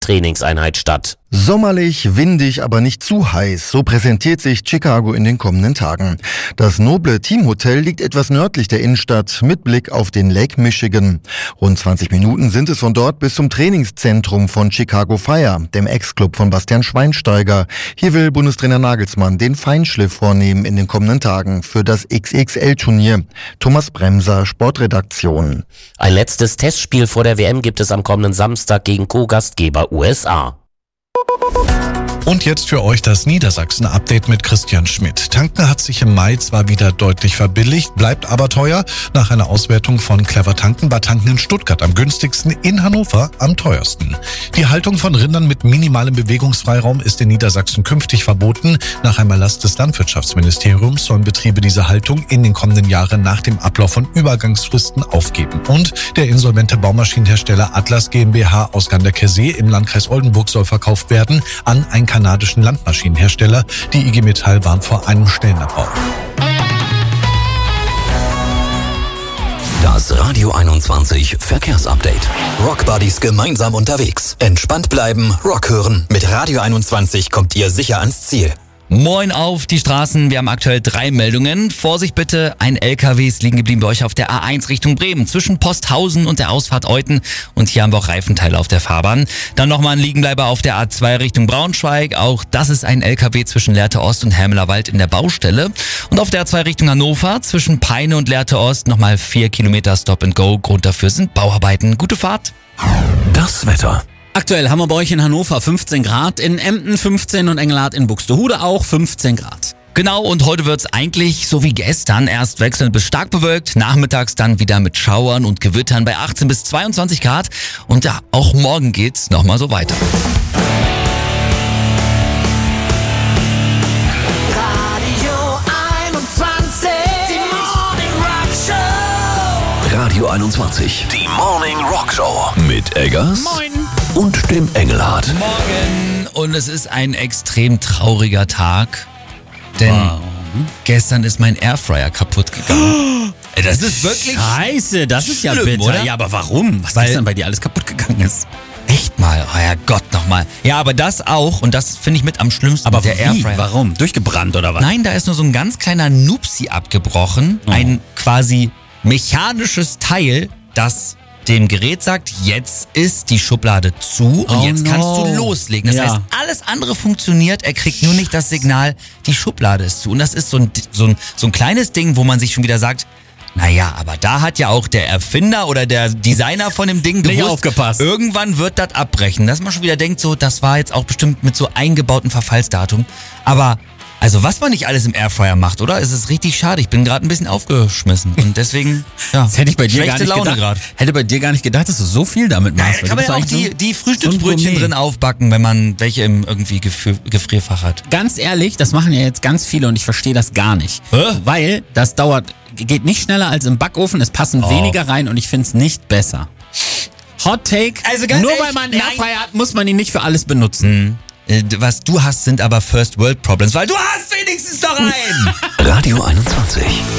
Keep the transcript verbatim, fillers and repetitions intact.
Trainingseinheit statt. Sommerlich, windig, aber nicht zu heiß. So präsentiert sich Chicago in den kommenden Tagen. Das noble Teamhotel liegt etwas nördlich der Innenstadt mit Blick auf den Lake Michigan. Rund zwanzig Minuten sind es von dort bis zum Trainingszentrum von Chicago Fire, dem Ex-Club von Bastian Schweinsteiger. Hier will Bundestrainer Nagelsmann den Feinschliff vornehmen in den kommenden Tagen für das X X L-Turnier. Thomas Bremser, Sportredaktion. Ein letztes Testspiel vor der W M gibt es am kommenden Samstag gegen Co-Gastgeber U S A. Und jetzt für euch das Niedersachsen-Update mit Christian Schmidt. Tanken hat sich im Mai zwar wieder deutlich verbilligt, bleibt aber teuer. Nach einer Auswertung von Clever Tanken war Tanken in Stuttgart am günstigsten, in Hannover am teuersten. Die Haltung von Rindern mit minimalem Bewegungsfreiraum ist in Niedersachsen künftig verboten. Nach einem Erlass des Landwirtschaftsministeriums sollen Betriebe diese Haltung in den kommenden Jahren nach dem Ablauf von Übergangsfristen aufgeben. Und der insolvente Baumaschinenhersteller Atlas GmbH aus Ganderkesee im Landkreis Oldenburg soll verkauft werden an ein kanadischen Landmaschinenhersteller. Die I G Metall warnt vor einem Stellenabbau. Das Radio einundzwanzig Verkehrsupdate. Rockbuddies gemeinsam unterwegs. Entspannt bleiben, Rock hören. Mit Radio einundzwanzig kommt ihr sicher ans Ziel. Moin auf die Straßen, wir haben aktuell drei Meldungen. Vorsicht bitte, ein L K W ist liegen geblieben bei euch auf der A eins Richtung Bremen, zwischen Posthausen und der Ausfahrt Euten. Und hier haben wir auch Reifenteile auf der Fahrbahn. Dann nochmal ein Liegenbleiber auf der A zwei Richtung Braunschweig. Auch das ist ein L K W zwischen Lehrte Ost und Hermelerwald in der Baustelle. Und auf der A zwei Richtung Hannover, zwischen Peine und Lehrte Ost, nochmal vier Kilometer Stop and Go. Grund dafür sind Bauarbeiten. Gute Fahrt. Das Wetter. Aktuell haben wir bei euch in Hannover fünfzehn Grad, in Emden fünfzehn und Engelhardt in Buxtehude auch fünfzehn Grad. Genau, und heute wird's eigentlich so wie gestern, erst wechselnd bis stark bewölkt, nachmittags dann wieder mit Schauern und Gewittern bei achtzehn bis zweiundzwanzig Grad. Und ja, auch morgen geht's nochmal so weiter. Radio einundzwanzig. Die Morning Rock Show. Mit Eggers. Moin. Und dem Engelhardt. Morgen. Und es ist ein extrem trauriger Tag. Denn wow. gestern ist mein Airfryer kaputt gegangen. Das ist wirklich Scheiße, das ist ja schlimm, bitter. oder? Ja, aber warum? Was Weil gestern bei dir alles kaputt gegangen ist? Echt mal? Oh ja Gott, nochmal. Ja, aber das auch. Und das finde ich mit am schlimmsten. Aber der wie? Airfryer. Warum? Durchgebrannt oder was? Nein, da ist nur so ein ganz kleiner Nupsi abgebrochen. Oh. Ein quasi mechanisches Teil, das dem Gerät sagt, jetzt ist die Schublade zu und Oh jetzt no. kannst du loslegen. Das Ja. heißt, alles andere funktioniert, er kriegt nur nicht das Signal, die Schublade ist zu. Und das ist so ein, so ein, so ein kleines Ding, wo man sich schon wieder sagt, naja, aber da hat ja auch der Erfinder oder der Designer von dem Ding Nicht gewusst, aufgepasst. irgendwann wird das abbrechen. Dass man schon wieder denkt, so, das war jetzt auch bestimmt mit so eingebauten Verfallsdatum. Aber also was man nicht alles im Airfryer macht, oder? Es ist richtig schade. Ich bin gerade ein bisschen aufgeschmissen und deswegen, ja, Das hätte ich bei dir gar schlechte nicht Laune gedacht. gerade. Hätte bei dir gar nicht gedacht, dass du so viel damit Ja, machst. da kann man ja auch die, die Frühstücksbrötchen drin aufbacken, wenn man welche im irgendwie Gefrier, Gefrierfach hat. Ganz ehrlich, das machen ja jetzt ganz viele und ich verstehe das gar nicht. Hä? Weil das dauert, geht nicht schneller als im Backofen, es passen Oh. weniger rein und ich finde es nicht besser. Hot Take, Also ganz nur ehrlich, weil man einen nein. Airfryer hat, muss man ihn nicht für alles benutzen. Äh, Was du hast, sind aber First World Problems, weil du hast wenigstens doch einen! Radio einundzwanzig.